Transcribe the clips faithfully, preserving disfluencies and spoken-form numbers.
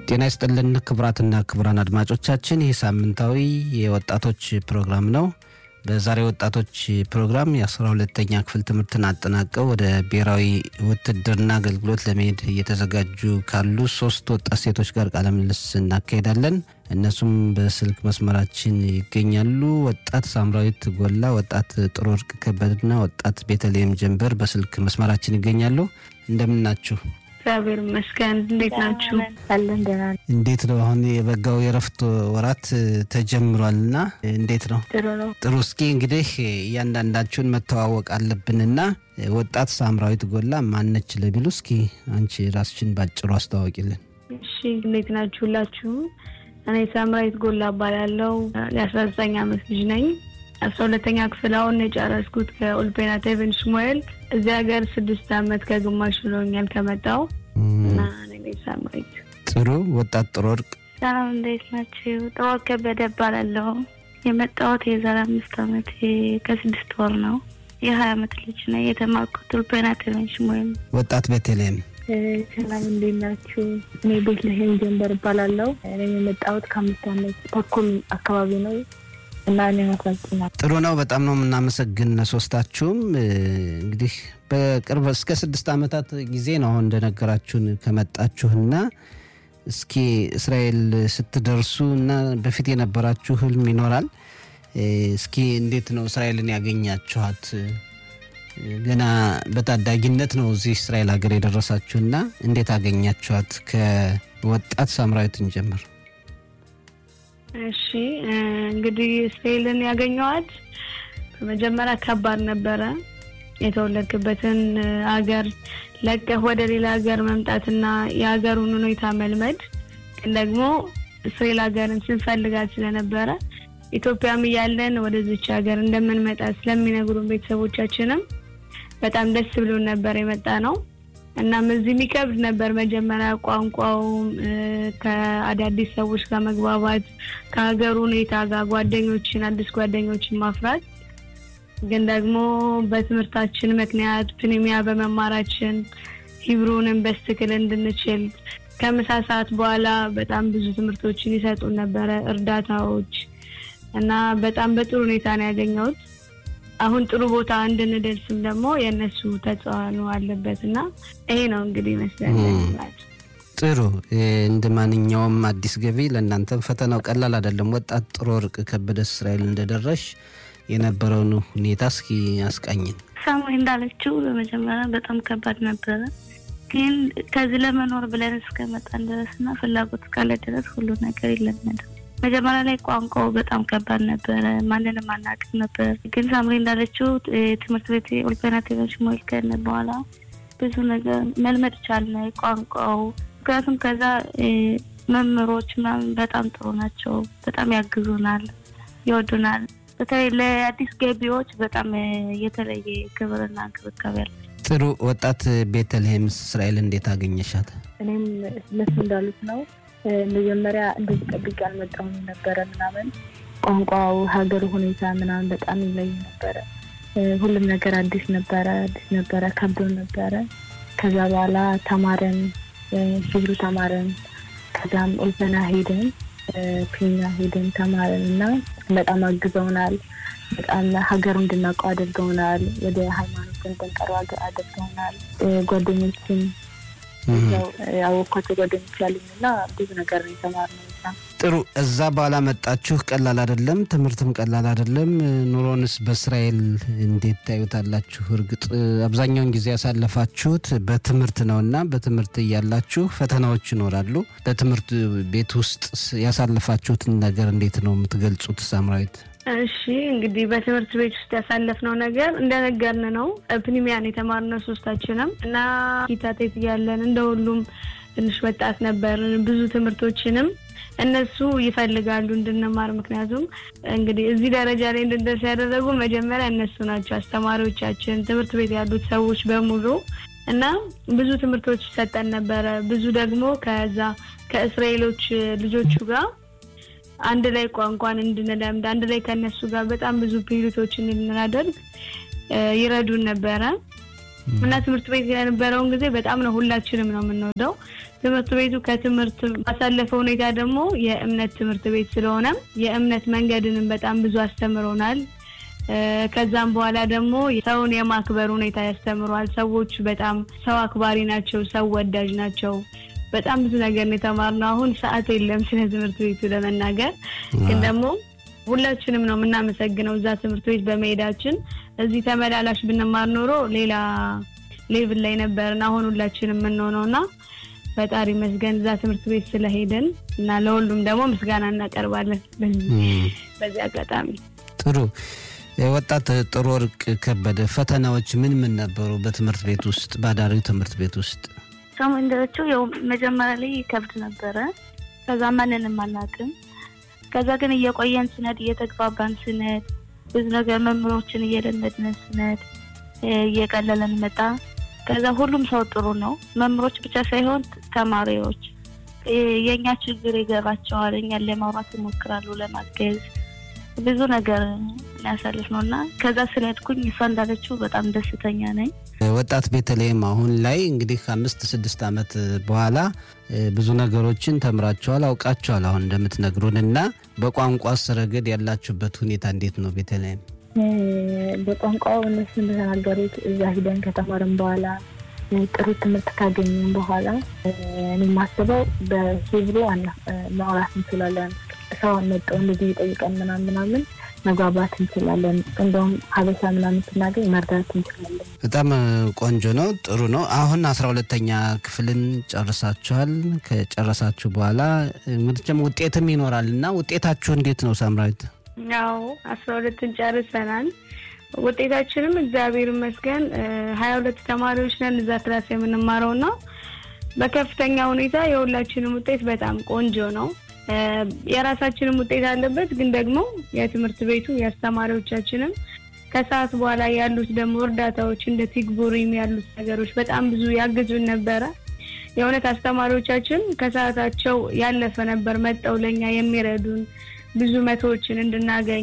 ጤና ይስጥልን ክብራትና ክብራን አድማጮቻችን ይህ ሳምንታዊ የወጣቶች ፕሮግራም ነው። በዛሬው ወጣቶች ፕሮግራም የ12ኛ ክፍል ትምህርትን አጠናቀው ወደ ብሔራዊ ውትድርና አገልግሎት ለመሄድ እየተዘጋጁ ካሉ ሶስት ወጣት ሴቶች ጋር ቃለ ምልልስ እናካሄዳለን። እነሱም በስልክ መስመራችን ይገኛሉ። ወጣት ሳምራዊት ጎላ፣ ወጣት ጥሩወርቅ ከበደና ወጣት ቤተልሔም ጀንበር በስልክ መስመራችን ይገኛሉ። እንደምን ናችሁ? እግዚአብሔር ይመስገን። እንዴት ናችሁ? አለን ደህና ነን። እንዴት ነው? አሁን የበጋው የረፍት ወራት ተጀምሯልና እንዴት ነው? ጥሩ ነው። ጥሩ። እስኪ እንግዲህ እያንዳንዳችሁን መተዋወቅ አለብንና ወጣት ሳምራዊት ጎላ ማነች ለቢሉ እስኪ አንቺ ራስሽን ባጭሩ አስተዋውቂልን። እሺ፣ እንዴት ናችሁ ሁላችሁ? እኔ ሳምራዊት ጎላ እባላለሁ። የአስራ ዘጠኝ ዓመት ልጅ ነኝ። አስራ ሁለተኛ ክፍል አሁን የጨረስኩት ከኦልፔና ቴቨን ሽሙኤል። እዚህ ሀገር ስድስት ዓመት ከግማሽ ሆኖኛል ከመጣሁ እና እኔ ሳምራዊት። ጥሩ። ወጣት ጥሩወርቅ። ሰላም፣ እንዴት ናችሁ? ጥሩወርቅ ከበደ እባላለሁ። የመጣሁት የዛሬ አምስት ዓመት ከስድስት ወር ነው። የሀያ ዓመት ልጅ ነኝ። የተማርኩት ኦልፔና ቴቨን ሽሙኤል። ወጣት ቤተልሔም። ሰላም፣ እንዴት ናችሁ? እኔ ቤተልሔም ጀንበር እባላለሁ። እኔ የመጣሁት ከአምስት ዓመት ተኩል አካባቢ ነው እና እኔ ማሳጥና። ጥሩ ነው። በጣም ነው የምናመሰግን ሶስታችሁም። እንግዲህ በቅርብ እስከ ስድስት ዓመታት ጊዜ ነው አሁን እንደነገራችሁን ከመጣችሁና እስኪ እስራኤል ስትደርሱ እና በፊት የነበራችሁ ህልም ይኖራል። እስኪ እንዴት ነው እስራኤልን ያገኛችኋት? ገና በታዳጊነት ነው እዚህ እስራኤል ሀገር የደረሳችሁና እንዴት አገኛችኋት? ከወጣት ሳምራዊትን ጀምር። እሺ፣ እንግዲህ እስራኤልን ያገኘኋት በመጀመሪያ ከባድ ነበረ። የተወለድክበትን ሀገር ለቀህ ወደ ሌላ ሀገር መምጣትና የሀገሩን ሁኔታ መልመድ፣ ግን ደግሞ እስራኤል ሀገርን ስንፈልጋት ስለነበረ ኢትዮጵያም እያለን ወደዚች ሀገር እንደምንመጣ ስለሚነግሩን ቤተሰቦቻችንም በጣም ደስ ብሎን ነበር የመጣ ነው። እናም እዚህ የሚከብድ ነበር መጀመሪያ ቋንቋው፣ ከአዳዲስ ሰዎች ጋር መግባባት፣ ከሀገሩ ሁኔታ ጋር ጓደኞችን አዲስ ጓደኞችን ማፍራት። ግን ደግሞ በትምህርታችን ምክንያት ፕኒሚያ በመማራችን ሂብሩንን በስትክክል እንድንችል ከምሳ ሰዓት በኋላ በጣም ብዙ ትምህርቶችን ይሰጡን ነበረ፣ እርዳታዎች እና በጣም በጥሩ ሁኔታ ነው ያገኘሁት። አሁን ጥሩ ቦታ እንድንደርስም ደግሞ የነሱ ተጽዕኖ አለበትና ይሄ ነው እንግዲህ መስለኛል። ጥሩ። እንደማንኛውም አዲስ ገቢ ለእናንተም ፈተናው ቀላል አይደለም። ወጣት ጥሩወርቅ ከበደ እስራኤል እንደደረሽ የነበረውን ሁኔታ እስኪ አስቃኝን። ሳሙኤል እንዳለችው በመጀመሪያ በጣም ከባድ ነበረ፣ ግን ከዚህ ለመኖር ብለን እስከመጣን ድረስና ፍላጎት ካለ ድረስ ሁሉ ነገር ይለመዳል። መጀመሪያ ላይ ቋንቋው በጣም ከባድ ነበረ፣ ማንንም አናውቅም ነበር። ግን ሳምሪ እንዳለችው ትምህርት ቤት ኦልፔና ቴቨን ሽሙኤል ከነ በኋላ ብዙ ነገር መልመድ ቻልን ቋንቋው። ምክንያቱም ከዛ መምህሮች ምናምን በጣም ጥሩ ናቸው፣ በጣም ያግዙናል፣ ይወዱናል። በተለይ ለአዲስ ገቢዎች በጣም የተለየ ክብርና እንክብካቤ አለ። ጥሩ። ወጣት ቤተልሔም እስራኤል እንዴት አገኘሻት? እኔም እነሱ እንዳሉት ነው። መጀመሪያ እንደዚህ ጠብቄ አልመጣሁም ነበረ ምናምን። ቋንቋው፣ ሀገሩ ሁኔታ ምናምን በጣም ይለይ ነበረ። ሁሉም ነገር አዲስ ነበረ አዲስ ነበረ ከብዶ ነበረ። ከዛ በኋላ ተማረን፣ ሂብሩ ተማረን። ከዛም ኦልፔና ሄደን ፕኒሚያ ሄደን ተማረን እና በጣም አግዘውናል። በጣም ሀገሩ እንድናውቀው አድርገውናል። ወደ ሃይማኖት እንድንቀርብ አድርገውናል። ጓደኞችን ያወኳቸው ጓደኞች ያሉኝና ብዙ ነገር ነው የተማርነው። ጥሩ። እዛ በኋላ መጣችሁ። ቀላል አይደለም፣ ትምህርትም ቀላል አይደለም። ኑሮንስ በእስራኤል እንዴት ታዩታላችሁ? እርግጥ አብዛኛውን ጊዜ ያሳለፋችሁት በትምህርት ነውና በትምህርት እያላችሁ ፈተናዎች ይኖራሉ። በትምህርት ቤት ውስጥ ያሳለፋችሁትን ነገር እንዴት ነው የምትገልጹት ሳምራዊት? እሺ፣ እንግዲህ በትምህርት ቤት ውስጥ ያሳለፍነው ነገር እንደነገርን ነው። ፕኒሚያን የተማርነው ሶስታችንም እና ኪታቴት ያለን እንደሁሉም ትንሽ ወጣት ነበር። ብዙ ትምህርቶችንም እነሱ ይፈልጋሉ እንድንማር። ምክንያቱም እንግዲህ እዚህ ደረጃ ላይ እንድንደርስ ያደረጉ መጀመሪያ እነሱ ናቸው፣ አስተማሪዎቻችን፣ ትምህርት ቤት ያሉት ሰዎች በሙሉ እና ብዙ ትምህርቶች ሰጠን ነበረ። ብዙ ደግሞ ከዛ ከእስራኤሎች ልጆቹ ጋር አንድ ላይ ቋንቋን እንድንለምድ፣ አንድ ላይ ከነሱ ጋር በጣም ብዙ ፕሮጀክቶችን እንድናደርግ ይረዱን ነበረ። እና ትምህርት ቤት የነበረውን ጊዜ በጣም ነው ሁላችንም ነው የምንወደው። ትምህርት ቤቱ ከትምህርት ባሳለፈው ሁኔታ ደግሞ የእምነት ትምህርት ቤት ስለሆነ የእምነት መንገድንም በጣም ብዙ አስተምሮናል። ከዛም በኋላ ደግሞ ሰውን የማክበር ሁኔታ ያስተምሯል። ሰዎች በጣም ሰው አክባሪ ናቸው፣ ሰው ወዳጅ ናቸው። በጣም ብዙ ነገር ነው የተማርነው። አሁን ሰዓት የለም ስለ ትምህርት ቤቱ ለመናገር፣ ግን ደግሞ ሁላችንም ነው የምናመሰግነው እዛ ትምህርት ቤት በመሄዳችን። እዚህ ተመላላሽ ብንማር ኖሮ ሌላ ሌቭል ላይ ነበርና አሁን ሁላችንም የምንሆነውና ፈጣሪ መስገን እዛ ትምህርት ቤት ስለሄድን እና ለሁሉም ደግሞ ምስጋና እናቀርባለን በዚህ አጋጣሚ። ጥሩ ወጣት ጥሩ ወርቅ ከበደ፣ ፈተናዎች ምን ምን ነበሩ በትምህርት ቤት ውስጥ ባዳሪው ትምህርት ቤት ውስጥ? ሰሞንደቹ ያው መጀመሪያ ላይ ከብድ ነበረ። ከዛ ማንንም አናውቅም። ከዛ ግን እየቆየን ስነድ እየተግባባን ስነድ ብዙ ነገር መምሮችን እየለመድን ስነድ እየቀለለን መጣ። ከዛ ሁሉም ሰው ጥሩ ነው። መምሮች ብቻ ሳይሆን ተማሪዎች የኛ ችግር ይገባቸዋል፣ እኛን ለማውራት ይሞክራሉ፣ ለማገዝ ብዙ ነገር ያሳልፍነውና ከዛ ስለድኩኝ እሷ እንዳለችው በጣም ደስተኛ ነኝ። ወጣት ቤተልሔም አሁን ላይ እንግዲህ ከአምስት ስድስት አመት በኋላ ብዙ ነገሮችን ተምራችኋል፣ አውቃችኋል አሁን እንደምትነግሩንና በቋንቋስ ረገድ ያላችሁበት ሁኔታ እንዴት ነው ቤተልሔም? በቋንቋው እነሱ እንደተናገሩት እዛ ሄደን ከተማርን በኋላ ጥሩ ትምህርት ካገኘን በኋላ እኔ ማስበው በሂብሩ አና ማውራት እንችላለን። ሰው መጥቶ እንደዚህ ይጠይቀን ምናምን ምናምን መግባባት እንችላለን። እንደውም ሀበሻ ምናምን ስናገኝ መርዳት እንችላለን። በጣም ቆንጆ ነው፣ ጥሩ ነው። አሁን አስራ ሁለተኛ ክፍልን ጨርሳችኋል። ከጨረሳችሁ በኋላ ምንድነው ውጤትም ይኖራልና ውጤታችሁ እንዴት ነው ሳምራዊት? ያው አስራ ሁለትን ጨርሰናል። ውጤታችንም እግዚአብሔር ይመስገን ሀያ ሁለት ተማሪዎች ነን እዛ ክላስ የምንማረውና በከፍተኛ ሁኔታ የሁላችንም ውጤት በጣም ቆንጆ ነው። የራሳችንም ውጤት አለበት፣ ግን ደግሞ የትምህርት ቤቱ ያስተማሪዎቻችንም ከሰዓት በኋላ ያሉት ደግሞ እርዳታዎች እንደ ቲግቡሪም ያሉት ነገሮች በጣም ብዙ ያግዙን ነበረ። የእውነት አስተማሪዎቻችን ከሰዓታቸው ያለፈ ነበር መጣው ለኛ የሚረዱን ብዙ መቶዎችን እንድናገኝ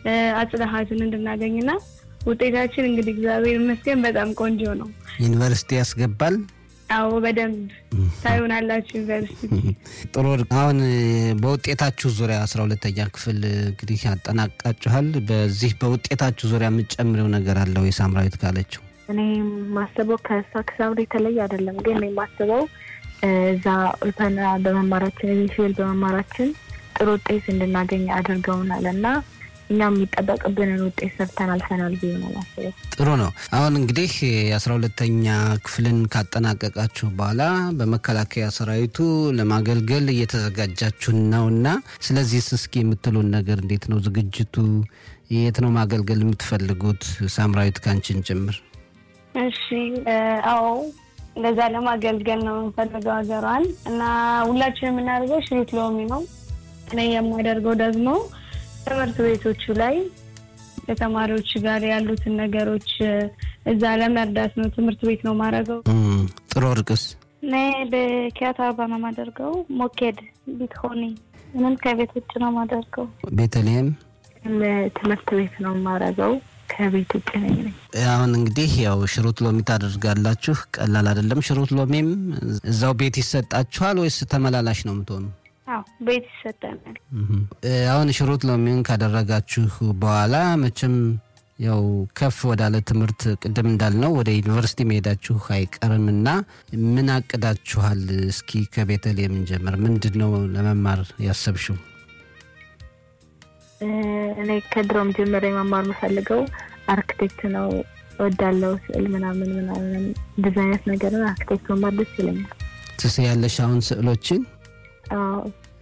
አጽላሃትን እንድናገኝና ውጤታችን እንግዲህ እግዚአብሔር ይመስገን በጣም ቆንጆ ነው። ዩኒቨርሲቲ ያስገባል? አዎ በደንብ ታዩናላችሁ ዩኒቨርሲቲ። ጥሩ። አሁን በውጤታችሁ ዙሪያ አስራ ሁለተኛ ክፍል እንግዲህ አጠናቃችኋል። በዚህ በውጤታችሁ ዙሪያ የምትጨምሪው ነገር አለ ወይ ሳምራዊት ካለችው? እኔ ማስበው ከሳክሳው የተለየ አይደለም፣ ግን እኔ ማስበው እዛ ፈተና በመማራችን ፊል በመማራችን ጥሩ ውጤት እንድናገኝ አድርገውናልና እኛም የሚጠበቅብንን ውጤት ሰርተን አልፈናል ብዬ ነው ማስበው። ጥሩ ነው። አሁን እንግዲህ የአስራ ሁለተኛ ክፍልን ካጠናቀቃችሁ በኋላ በመከላከያ ሰራዊቱ ለማገልገል እየተዘጋጃችሁ ነውና ስለዚህ እስኪ የምትሉን ነገር እንዴት ነው ዝግጅቱ? የት ነው ማገልገል የምትፈልጉት? ሳምራዊት ካንቺን ጭምር። እሺ አዎ ለዛ ለማገልገል ነው የምፈልገው ሀገሯን እና ሁላችንም እናደርገው ሽሩት ሎሚ ነው። እኔ የማደርገው ደግሞ ትምህርት ቤቶቹ ላይ ከተማሪዎች ጋር ያሉትን ነገሮች እዛ ለመርዳት ነው። ትምህርት ቤት ነው ማረገው። ጥሩ ወርቅስ? እኔ በኪያታባ ነው ማደርገው። ሞኬድ ቢትሆኒ ምን ከቤት ውጭ ነው ማደርገው። ቤተልሔም? ትምህርት ቤት ነው ማረገው፣ ከቤት ውጭ ነኝ። አሁን እንግዲህ ያው ሽሩት ሎሚ ታደርጋላችሁ። ቀላል አይደለም። ሽሩት ሎሚም እዛው ቤት ይሰጣችኋል ወይስ ተመላላሽ ነው የምትሆኑ? አዎ ቤት ይሰጣናል። አሁን ሽሩት ሎሚን ካደረጋችሁ በኋላ መቼም ያው ከፍ ወዳለ ትምህርት ቅድም እንዳልነው ወደ ዩኒቨርሲቲ መሄዳችሁ አይቀርምና ምን አቅዳችኋል? እስኪ ከቤተልሔም እንጀምር። ምንድነው ለመማር ያሰብሽው? እኔ ከድሮም ጀምሬ መማር የምፈልገው አርክቴክት ነው። ወዳለው ስዕል ምናምን ምናምን እንደዚህ አይነት ነገር ነው። አርክቴክት መማር ደስ ይለኛል። ትስያለሽ አሁን ስዕሎችን? አዎ።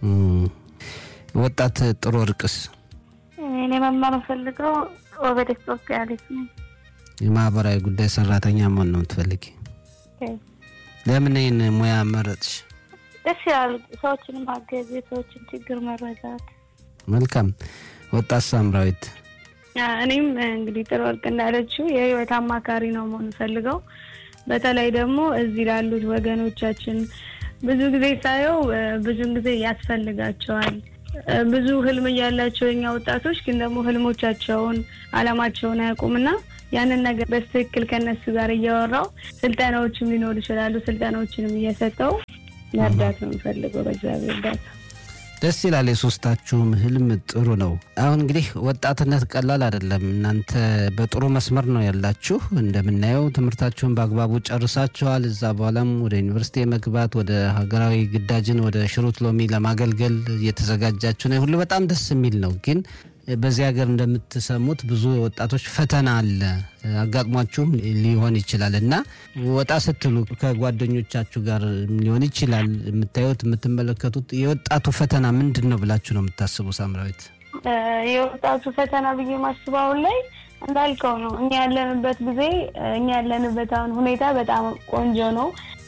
ወጣት ጥሩ ወርቅስ? እኔ መማር የምፈልገው ኦቨር ሶሻሊቲ ነው። የማህበራዊ ጉዳይ ሰራተኛ መሆን ነው የምትፈልጊ? ለምን ይሄን ሙያ መረጥሽ? ደስ ይላል። ሰዎችን ማገዝ፣ ሰዎችን ችግር መረዳት። መልካም። ወጣት ሳምራዊት? እኔም እንግዲህ ጥሩ ወርቅ እንዳለችው የህይወት አማካሪ ነው መሆን ፈልገው። በተለይ ደግሞ እዚህ ላሉት ወገኖቻችን ብዙ ጊዜ ሳየው ብዙ ጊዜ ያስፈልጋቸዋል። ብዙ ህልም ያላቸው የኛ ወጣቶች ግን ደግሞ ህልሞቻቸውን አላማቸውን አያውቁምና ያንን ነገር በትክክል ከነሱ ጋር እያወራው ስልጠናዎችም ሊኖሩ ይችላሉ። ስልጠናዎችንም እየሰጠው መርዳት ነው የምፈልገው በእግዚአብሔር እርዳታ። ደስ ይላል። የሶስታችሁም ህልም ጥሩ ነው። አሁን እንግዲህ ወጣትነት ቀላል አይደለም። እናንተ በጥሩ መስመር ነው ያላችሁ። እንደምናየው ትምህርታችሁን በአግባቡ ጨርሳችኋል። እዛ በኋላም ወደ ዩኒቨርሲቲ መግባት፣ ወደ ሀገራዊ ግዳጅን ወደ ሽሩት ሎሚ ለማገልገል እየተዘጋጃችሁ ነው። ሁሉ በጣም ደስ የሚል ነው። ግን በዚህ ሀገር እንደምትሰሙት ብዙ ወጣቶች ፈተና አለ አጋጥሟችሁም ሊሆን ይችላል እና ወጣ ስትሉ ከጓደኞቻችሁ ጋር ሊሆን ይችላል የምታዩት የምትመለከቱት የወጣቱ ፈተና ምንድነው ብላችሁ ነው የምታስቡ ሳምራዊት? የወጣቱ ፈተና ብዬ ማስበው ላይ እንዳልከው ነው። እኛ ያለንበት ጊዜ እኛ ያለንበት አሁን ሁኔታ በጣም ቆንጆ ነው።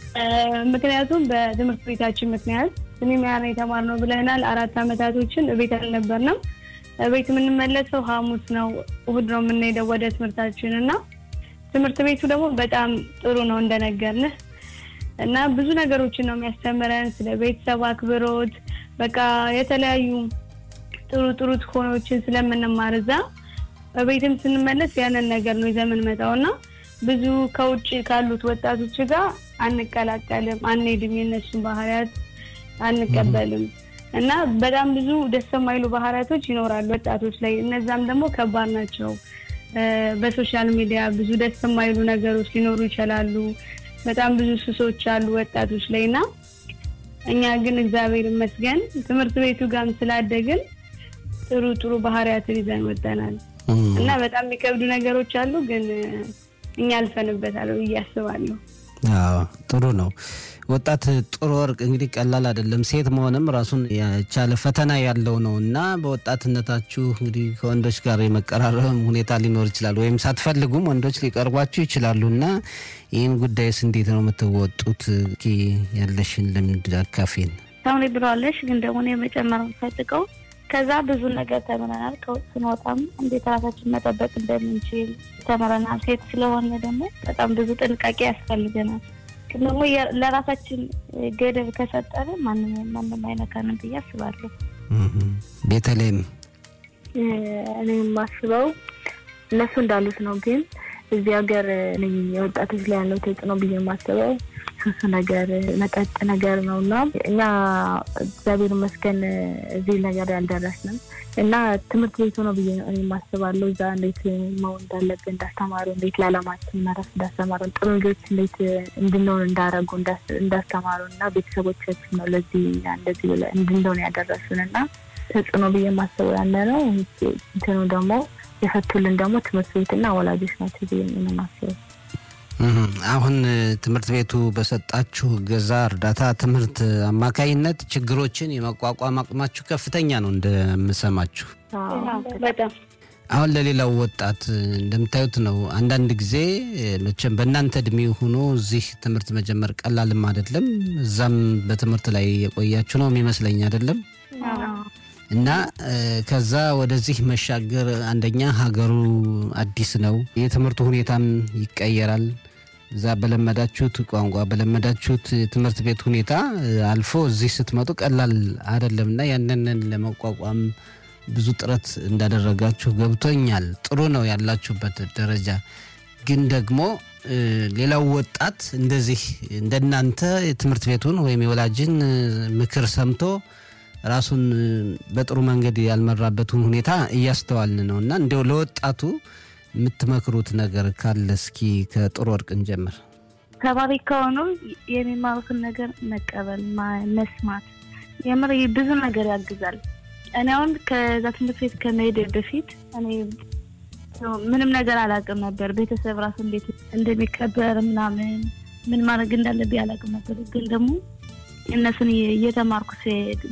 ምክንያቱም በትምህርት ቤታችን ምክንያት ስኒማና የተማርነው ብለናል። አራት አመታቶችን ቤት አልነበርንም። ቤት የምንመለሰው ሐሙስ ነው፣ እሁድ ነው የምንሄደው ወደ ትምህርታችን እና ትምህርት ቤቱ ደግሞ በጣም ጥሩ ነው እንደነገርንህ እና ብዙ ነገሮችን ነው የሚያስተምረን ስለ ቤተሰብ አክብሮት፣ በቃ የተለያዩ ጥሩ ጥሩ ትኮኖችን ስለምንማር እዛ በቤትም ስንመለስ ያንን ነገር ነው ይዘምን መጣውና ብዙ ከውጭ ካሉት ወጣቶች ጋር አንቀላቀልም፣ አንሄድም፣ የነሱን ባህሪያት አንቀበልም እና በጣም ብዙ ደስ የማይሉ ባህሪያቶች ይኖራሉ ወጣቶች ላይ። እነዛም ደግሞ ከባድ ናቸው። በሶሻል ሚዲያ ብዙ ደስ የማይሉ ነገሮች ሊኖሩ ይችላሉ። በጣም ብዙ ሱሶች አሉ ወጣቶች ላይና እኛ ግን እግዚአብሔር ይመስገን ትምህርት ቤቱ ጋርም ስላደግን ጥሩ ጥሩ ባህሪያትን ይዘን ወጣናል እና በጣም የሚከብዱ ነገሮች አሉ፣ ግን እኛ አልፈንበታል ብዬ አስባለሁ። አዎ ጥሩ ነው። ወጣት ጥሩ ወርቅ እንግዲህ ቀላል አይደለም። ሴት መሆንም ራሱን ያቻለ ፈተና ያለው ነውና በወጣትነታችሁ እንግዲህ ከወንዶች ጋር የመቀራረብ ሁኔታ ሊኖር ይችላል፣ ወይም ሳትፈልጉም ወንዶች ሊቀርቧችሁ ይችላሉና ይህን ጉዳይስ እንዴት ነው የምትወጡት? እስኪ ያለሽን ልምድ አካፊን። ታውሪ ብለዋለሽ፣ ግን ደግሞ እኔ መጨመር ፈልገው ከዛ ብዙ ነገር ተምረናል። ከውጭ ስንወጣም እንዴት ራሳችን መጠበቅ እንደምንችል ተምረናል። ሴት ስለሆነ ደግሞ በጣም ብዙ ጥንቃቄ ያስፈልገናል። ግን ደግሞ ለራሳችን ገደብ ከሰጠን ማንንም ማንንም አይነካንም ብዬ አስባለሁ። ቤተልሔም እኔ የማስበው እነሱ እንዳሉት ነው። ግን እዚህ ሀገር እኔ የወጣቶች ላይ ያለው ተጽዕኖ ብዬ የማስበው ሱስ ነገር መጠጥ ነገር ነውና እኛ እግዚአብሔር ይመስገን እዚህ ነገር ያልደረስንም እና ትምህርት ቤቱ ነው ብዬ እኔ የማስባለሁ። እዛ እንዴት መሆን እንዳለብን እንዳስተማሩ፣ እንዴት ላለማችን መረፍ እንዳስተማሩ፣ ጥሩ ልጆች እንዴት እንድንሆን እንዳረጉ እንዳስተማሩና ቤተሰቦቻችን ነው ለዚህ እንደዚህ ብለ እንድንሆን ያደረሱንና ተጽዕኖ ብዬ የማስበው ያለ ነው። እንትኑ ደግሞ የፈቱልን ደግሞ ትምህርት ቤትና ወላጆች ናቸው ብዬ ነው የማስበው። አሁን ትምህርት ቤቱ በሰጣችሁ ገዛ እርዳታ ትምህርት አማካይነት ችግሮችን የመቋቋም አቅማችሁ ከፍተኛ ነው እንደምሰማችሁ። በጣም አሁን ለሌላው ወጣት እንደምታዩት ነው። አንዳንድ ጊዜ መቼም በእናንተ እድሜ ሆኖ እዚህ ትምህርት መጀመር ቀላልም አይደለም። እዛም በትምህርት ላይ የቆያችሁ ነው የሚመስለኝ አይደለም? እና ከዛ ወደዚህ መሻገር አንደኛ ሀገሩ አዲስ ነው፣ የትምህርቱ ሁኔታም ይቀየራል። እዛ በለመዳችሁት ቋንቋ በለመዳችሁት ትምህርት ቤት ሁኔታ አልፎ እዚህ ስትመጡ ቀላል አይደለምና ያንን ለመቋቋም ብዙ ጥረት እንዳደረጋችሁ ገብቶኛል። ጥሩ ነው ያላችሁበት ደረጃ። ግን ደግሞ ሌላው ወጣት እንደዚህ እንደናንተ የትምህርት ቤቱን ወይም የወላጅን ምክር ሰምቶ ራሱን በጥሩ መንገድ ያልመራበትን ሁኔታ እያስተዋልን ነውና እንደው ለወጣቱ የምትመክሩት ነገር ካለ እስኪ ከጥሩ ወርቅ እንጀምር። ተማሪ ከሆኑ የሚማሩትን ነገር መቀበል መስማት የምር ብዙ ነገር ያግዛል። እኔ አሁን ከዛ ትምህርት ቤት ከመሄድ በፊት እኔ ምንም ነገር አላውቅም ነበር። ቤተሰብ ራሱ እንዴት እንደሚከበር ምናምን ምን ማድረግ እንዳለብኝ አላውቅም ነበር። ግን ደግሞ እነሱን እየተማርኩ ሲሄድ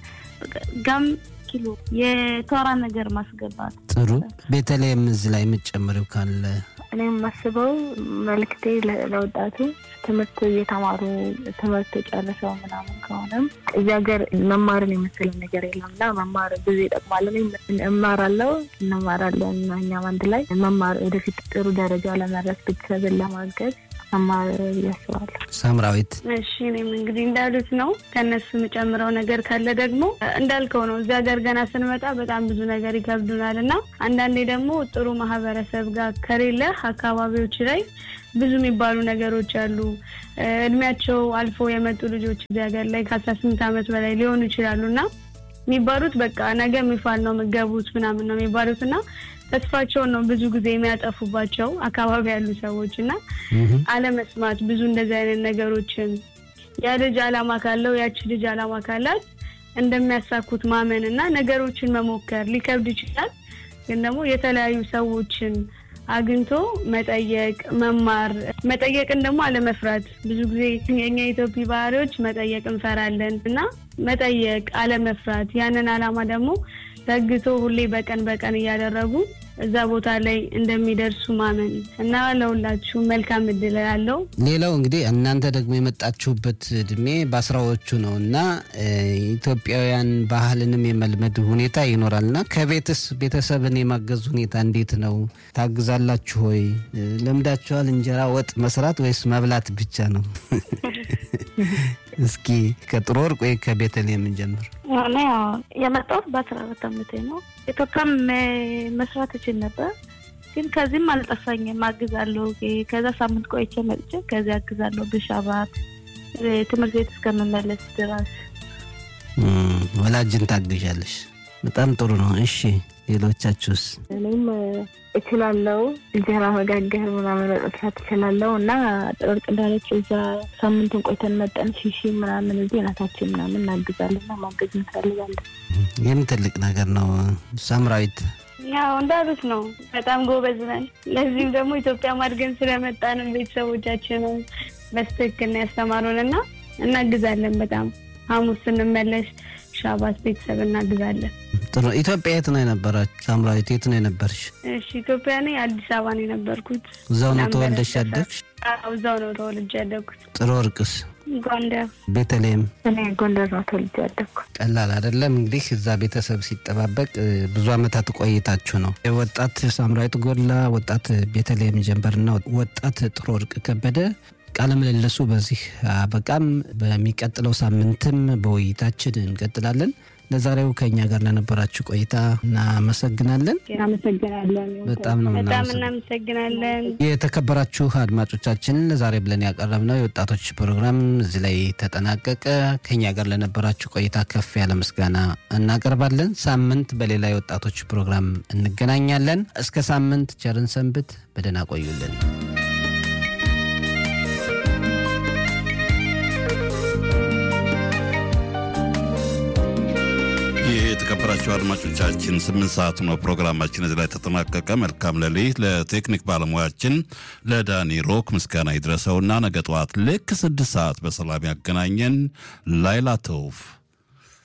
ጋም ኪሎ የቶራ ነገር ማስገባት ጥሩ። ቤተልሔም እዚህ ላይ የምትጨምሪው ካለ? እኔ የማስበው መልክቴ ለወጣቱ ትምህርት እየተማሩ ትምህርት ጨርሰው ምናምን ከሆነም እዚህ ሀገር መማርን የመሰለ ነገር የለምና መማር ብዙ ይጠቅማል። እኔ እማራለሁ እንማራለን እኛም አንድ ላይ መማር ወደፊት ጥሩ ደረጃ ለመድረስ ቤተሰብን ለማገዝ አማር ያስባል ሳምራዊት እሺ እኔም እንግዲህ እንዳሉት ነው ከነሱ መጨመረው ነገር ካለ ደግሞ እንዳልከው ነው እዚያ ጋር ገና ስንመጣ በጣም ብዙ ነገር ይከብዱናልና አንዳንዴ ደግሞ ጥሩ ማህበረሰብ ጋር ከሌለ አካባቢዎች ላይ ብዙ የሚባሉ ነገሮች አሉ እድሜያቸው አልፎ የመጡ ልጆች እዚያ ጋር ላይ ከአስራ ስምንት አመት በላይ ሊሆኑ ይችላሉና የሚባሉት በቃ ነገ የሚፋል ነው መገቡት ምናምን ነው የሚባሉትና ተስፋቸው ነው ብዙ ጊዜ የሚያጠፉባቸው አካባቢ ያሉ ሰዎችና አለመስማት ብዙ እንደዚህ አይነት ነገሮችን ያ ልጅ አላማ ካለው ያቺ ልጅ አላማ ካላት እንደሚያሳኩት ማመንና ነገሮችን መሞከር ሊከብድ ይችላል ግን ደግሞ የተለያዩ ሰዎችን አግኝቶ መጠየቅ መማር መጠየቅን ደግሞ አለመፍራት ብዙ ጊዜ የኛ ኢትዮጵያ ባህሪዎች መጠየቅ እንፈራለንና መጠየቅ አለመፍራት ያንን አላማ ደግሞ ተግቶ ሁሌ በቀን በቀን ያደረጉ እዛ ቦታ ላይ እንደሚደርሱ ማመን እና ለሁላችሁ መልካም እድል ያለው ሌላው እንግዲህ እናንተ ደግሞ የመጣችሁበት እድሜ በአስራዎቹ ነውና ኢትዮጵያውያን ባህልንም የመልመድ ሁኔታ ይኖራልና ከቤትስ ቤተሰብን የማገዝ ሁኔታ እንዴት ነው ታግዛላችሁ ወይ ለምዳችኋል እንጀራ ወጥ መስራት ወይስ መብላት ብቻ ነው እስኪ ከጥሩ ወርቅ ወይ ከቤተልሔም እንጀምር እኔ የመጣሁት በአስራ አራት አመቴ ነው ኢትዮጵያም መስራት እችል ነበር ግን ከዚህም አልጠፋኝም ማግዛለሁ ከዛ ሳምንት ቆይቼ መጥቼ ከዛ አግዛለሁ በሻባት ትምህርት ቤት እስከመመለስ ድረስ ወላጅን ታግዣለሽ በጣም ጥሩ ነው እሺ ሌሎቻችሁስ እኔም እችላለሁ እንጀራ መጋገር ምናምን መስራት እችላለሁ እና ጥርቅ እንዳለች እዛ ሳምንት ቆይተን መጣን ሺሺ ምናምን እዚህ እናታችን ምናምን እናግዛለንና ማገዝ እንፈልጋለን ይህም ትልቅ ነገር ነው ሳምራዊት ያው እንዳሉት ነው በጣም ጎበዝ ነን ለዚህም ደግሞ ኢትዮጵያ ማድገን ስለመጣን ቤተሰቦቻችንን በስተክክል ያስተማሩንና እናግዛለን በጣም ሐሙስ እንመለስ ሻባት ቤተሰብ እናግዛለን ጥሩ ኢትዮጵያ የት ነው የነበራችሁ ሳምራዊት የት ነው የነበርሽ እሺ ኢትዮጵያ ነኝ አዲስ አበባ ነው የነበርኩት እዛው ነው ተወልደሽ ያደግሽ አዎ እዛው ነው ተወልጄ ያደግኩት ጥሩ ወርቅስ ጎንደር ቤተልሔም እኔ ጎንደር ነው ተወልጄ ያደግኩት ቀላል አይደለም እንግዲህ እዛ ቤተሰብ ሲጠባበቅ ብዙ አመታት ቆይታችሁ ነው ወጣት ሳምራዊት ጎላ ወጣት ቤተልሔም ጀንበርና ወጣት ጥሩ ወርቅ ከበደ ቃለ ምልልሱ በዚህ አበቃም በሚቀጥለው ሳምንትም በውይይታችን እንቀጥላለን ለዛሬው ከኛ ጋር ለነበራችሁ ቆይታ እናመሰግናለን እናመሰግናለን በጣም ነው በጣም እናመሰግናለን የተከበራችሁ አድማጮቻችን ዛሬ ብለን ያቀረብነው የወጣቶች ፕሮግራም እዚህ ላይ ተጠናቀቀ ከኛ ጋር ለነበራችሁ ቆይታ ከፍ ያለ ምስጋና እናቀርባለን ሳምንት በሌላ የወጣቶች ፕሮግራም እንገናኛለን እስከ ሳምንት ቸርን ሰንብት በደህና ቆዩልን የተከበራችሁ አድማጮቻችን ስምንት ሰዓት ነው ፕሮግራማችን እዚህ ላይ ተጠናቀቀ መልካም ሌሊት ለቴክኒክ ባለሙያችን ለዳኒ ሮክ ምስጋና ይድረሰውና ነገ ጠዋት ልክ ስድስት ሰዓት በሰላም ያገናኘን ላይላ ተውፍ